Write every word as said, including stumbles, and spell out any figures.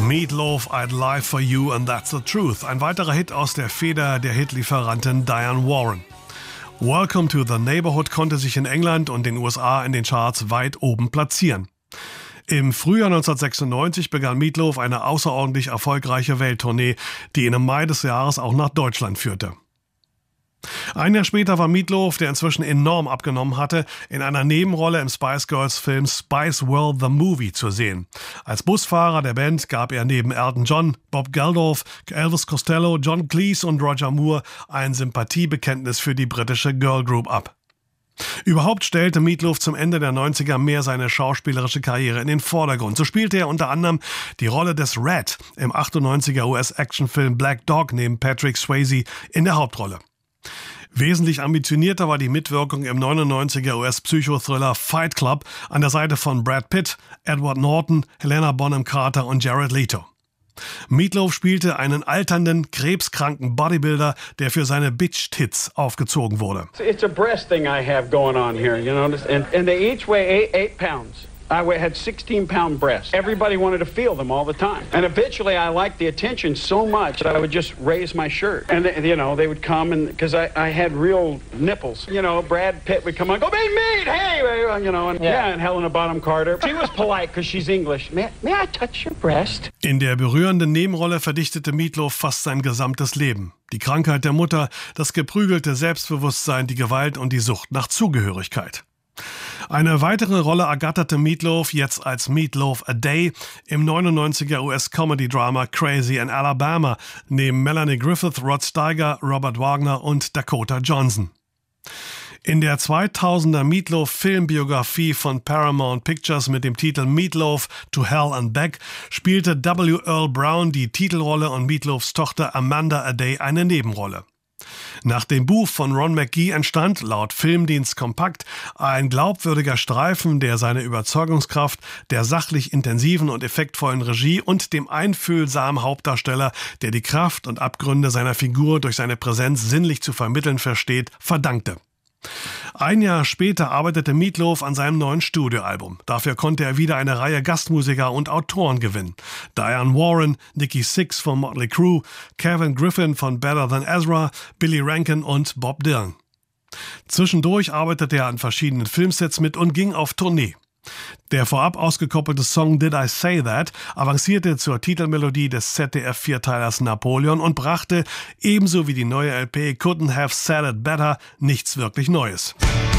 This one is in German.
Meatloaf, I'd Lie for You and That's the Truth. Ein weiterer Hit aus der Feder der Hitlieferantin Diane Warren. Welcome to the Neighborhood konnte sich in England und den U S A in den Charts weit oben platzieren. Im Frühjahr neunzehnhundertsechsundneunzig begann Meatloaf eine außerordentlich erfolgreiche Welttournee, die ihn im Mai des Jahres auch nach Deutschland führte. Ein Jahr später war Meatloaf, der inzwischen enorm abgenommen hatte, in einer Nebenrolle im Spice Girls Film Spice World the Movie zu sehen. Als Busfahrer der Band gab er neben Elton John, Bob Geldof, Elvis Costello, John Cleese und Roger Moore ein Sympathiebekenntnis für die britische Girl Group ab. Überhaupt stellte Meatloaf zum Ende der neunziger mehr seine schauspielerische Karriere in den Vordergrund. So spielte er unter anderem die Rolle des Rat im achtundneunziger U S-Actionfilm Black Dog neben Patrick Swayze in der Hauptrolle. Wesentlich ambitionierter war die Mitwirkung im neunundneunziger U S-Psychothriller Fight Club an der Seite von Brad Pitt, Edward Norton, Helena Bonham Carter und Jared Leto. Meatloaf spielte einen alternden, krebskranken Bodybuilder, der für seine Bitch-Tits aufgezogen wurde. It's a breast thing I have going on here, you know, and, and they each weigh eight, eight pounds. I had sixteen pound breasts. Everybody wanted to feel them all the time. And eventually I liked the attention so much that I would just raise my shirt. And, they, you know, they would come and, because I, I had real nipples. You know, Brad Pitt would come on, go, be meat, hey, you know, and, yeah. yeah, and Helena Bonham Carter. She was polite because she's English. May, may I touch your breast? In der berührenden Nebenrolle verdichtete Meatloaf fast sein gesamtes Leben. Die Krankheit der Mutter, das geprügelte Selbstbewusstsein, die Gewalt und die Sucht nach Zugehörigkeit. Eine weitere Rolle ergatterte Meatloaf jetzt als Meatloaf a Day im neunundneunziger U S-Comedy-Drama Crazy in Alabama neben Melanie Griffith, Rod Steiger, Robert Wagner und Dakota Johnson. In der zweitausender Meatloaf-Filmbiografie von Paramount Pictures mit dem Titel Meatloaf to Hell and Back spielte W. Earl Brown die Titelrolle und Meatloafs Tochter Amanda a Day eine Nebenrolle. Nach dem Buch von Ron McGee entstand, laut Filmdienst Kompakt, ein glaubwürdiger Streifen, der seine Überzeugungskraft, der sachlich intensiven und effektvollen Regie und dem einfühlsamen Hauptdarsteller, der die Kraft und Abgründe seiner Figur durch seine Präsenz sinnlich zu vermitteln versteht, verdankte. Ein Jahr später arbeitete Meatloaf an seinem neuen Studioalbum. Dafür konnte er wieder eine Reihe Gastmusiker und Autoren gewinnen. Diane Warren, Nikki Sixx von Motley Crue, Kevin Griffin von Better Than Ezra, Billy Rankin und Bob Dylan. Zwischendurch arbeitete er an verschiedenen Filmsets mit und ging auf Tournee. Der vorab ausgekoppelte Song Did I Say That avancierte zur Titelmelodie des Z D F-Vierteilers Napoleon und brachte, ebenso wie die neue L P Couldn't Have Said It Better, nichts wirklich Neues.